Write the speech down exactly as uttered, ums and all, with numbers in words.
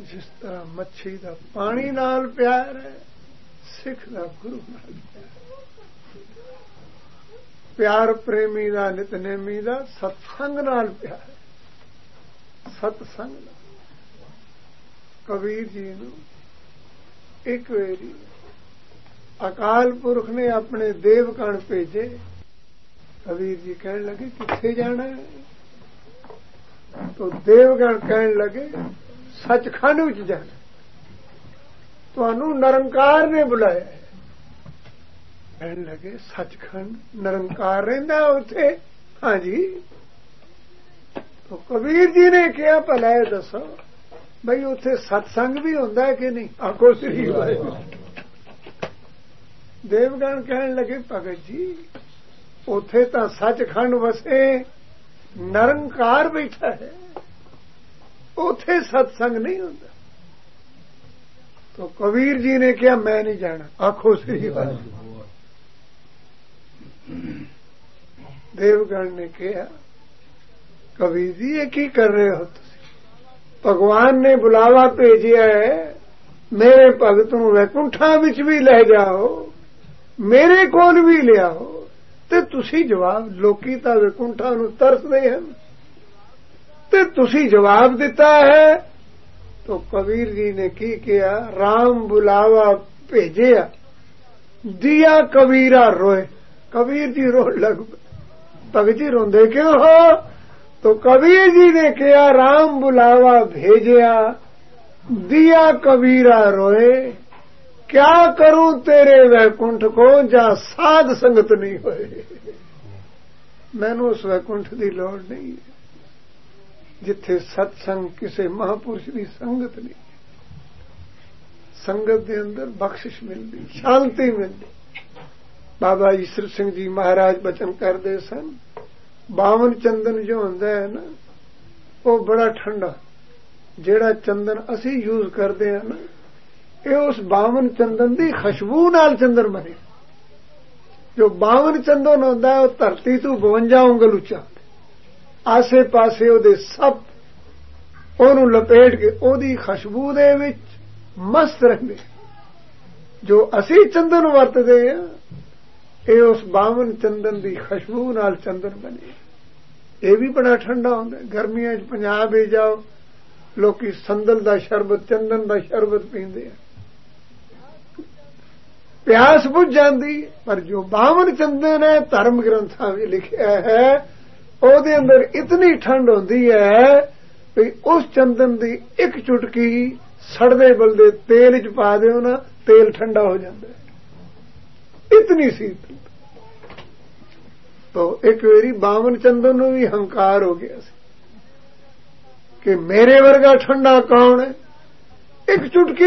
ਜਿਸ ਤਰ੍ਹਾਂ ਮੱਛੀ ਦਾ ਪਾਣੀ ਨਾਲ ਪਿਆਰ ਹੈ, ਸਿੱਖ ਦਾ ਗੁਰੂ ਨਾਲ ਪਿਆਰ। ਪਿਆਰ ਪ੍ਰੇਮੀ ਦਾ, ਨਿਤਨੇਮੀ ਦਾ ਸਤਸੰਗ ਨਾਲ ਪਿਆਰ, ਸਤਸੰਗ ਨਾਲ। ਕਬੀਰ ਜੀ ਨੂੰ ਇੱਕ ਵਾਰੀ ਅਕਾਲ ਪੁਰਖ ਨੇ ਆਪਣੇ ਦੇਵਕਣ ਭੇਜੇ। ਕਬੀਰ ਜੀ ਕਹਿਣ ਲੱਗੇ ਕਿੱਥੇ ਜਾਣਾ ਹੈ? तो देवगण कहन लगे सचखंड विच जाना, तुहानू निरंकार ने बुलाया है। कहन लगे सचखंड निरंकार रहिंदा उत्थे? हाँ जी। तो कबीर जी ने कहा भला ये दसो बई उत्थे सत्संग भी हुंदा है कि नहीं? आखो श्री वाहिगुरू। देवगण कहन लगे भगत जी उत्थे तां सचखंड वसे, निरंकार बैठा है, उथे सत्संग नहीं होता। तो कबीर जी ने कहा मैं नहीं जाना। आखो श्री वाहिगुरू। देवगण ने कहा कबीर जी ये की कर रहे हो तुसी? भगवान ने बुलावा भेजिया है, मेरे भगत नूं वैकुंठा विच भी ले जाओ, मेरे कोल भी ले आओ। ते तुसी जवाब, लोकी तां वैकुंठा नूं तरसदे हन ते तुसी जवाब दिता है। तो कबीर जी ने की किया? राम बुलावा भेजिया, दिया कबीरा रोए। कबीर जी रो लग पए। भगत जी रोंदे क्यों हो? तो कबीर जी ने कहा राम बुलावा भेजिया, दिया कबीरा रोए, क्या करूं तेरे वैकुंठ को जा साध संगत नहीं होए। मैनू उस वैकुंठ की लोड़ नहीं है जिथे सत्संग किसी महापुरुष की संगत नहीं। संगत के अंदर बख्शिश मिलती, शांति मिलती। बाबा ईश्वर सिंह जी महाराज बचन करते सन, बावन चंदन जो होंदा है ना वो बड़ा ठंडा, जेड़ा चंदन असी यूज करते हैं ना ये उस बावन चंदन की खुशबू नाल चंदन बने। जो बावन चंदन होंदा है वो धरती तो बवंजा उंगल उच्चा, आसे पासे ओदे सब ओनू लपेट के ओदी खुशबू दे विच मस्त रहिंदे। जो असी चंदन वरतदे हैं ये उस बावन चंदन की खुशबू नाल चंदन बने। ये भी बड़ा ठंडा होंदा है। गर्मियां च पंजाब ही जाओ लोकी संदल दा शरबत, चंदन दा शरबत पींदे हैं, प्यास बुझ जाती। पर जो बावन चंदन है धर्म ग्रंथां में लिखा है ओदे अंदर इतनी ठंड होती है भी उस चंदन की एक चुटकी सड़दे बलदे तेल च पा दो ना, तेल ठंडा हो जाता है, इतनी शीतल। तो एक बारी बावन चंदन नूं भी हंकार हो गया कि मेरे वर्गा ठंडा कौन है। एक चुटकी